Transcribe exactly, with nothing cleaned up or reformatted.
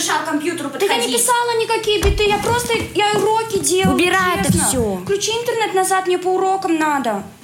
разрешал к компьютеру подходить. Да я не писала никакие биты, я просто, я уроки делала. Убирай это честно. все. Включи интернет назад, мне по урокам надо.